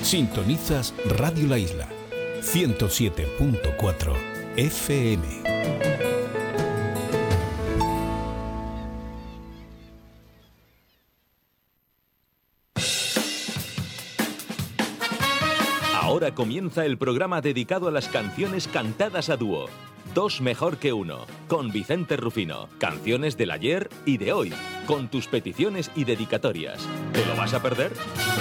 Sintonizas Radio La Isla, 107.4 FM. Ahora comienza el programa dedicado a las canciones cantadas a dúo. Dos mejor que uno, con Vicente Rufino. Canciones del ayer y de hoy, con tus peticiones y dedicatorias. ¿Te lo vas a perder?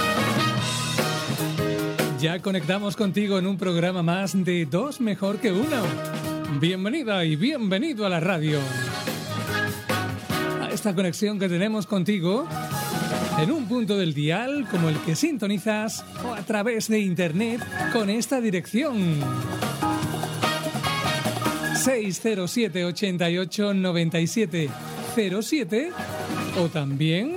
Ya conectamos contigo en un programa más de Dos mejor que uno. Bienvenida y bienvenido a la radio. A esta conexión que tenemos contigo en un punto del dial como el que sintonizas o a través de internet con esta dirección: 607 88 97 07 o también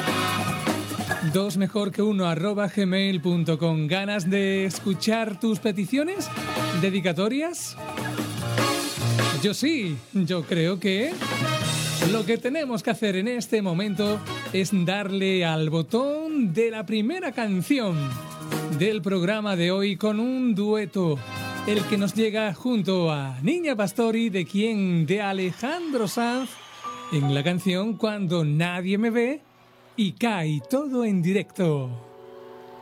dosmejorqueuno@gmail.com. ¿Ganas de escuchar tus peticiones? ¿Dedicatorias? Yo sí, yo creo que lo que tenemos que hacer en este momento es darle al botón de la primera canción del programa de hoy con un dueto, el que nos llega junto a Niña Pastori, de Alejandro Sanz, en la canción Cuando nadie me ve, y cae todo en directo.